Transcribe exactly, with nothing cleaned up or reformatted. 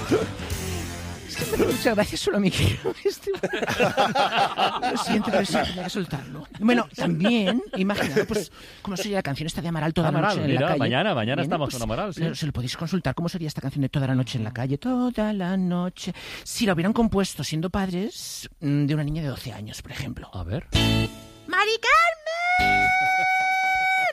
Muchas gracias, solo me quiero. Lo siento, pero sí, tenía que soltarlo. Bueno, también, imaginad, pues, cómo sería la canción esta de Amaral toda Amaral, la noche en mira, la calle. mañana, mañana Bien, estamos pues, con Amaral, sí. lo- Se lo podéis consultar, cómo sería esta canción de toda la noche en la calle, toda la noche. Si la hubieran compuesto siendo padres mm, de una niña de doce años, por ejemplo. A ver. ¡Mari Carmen!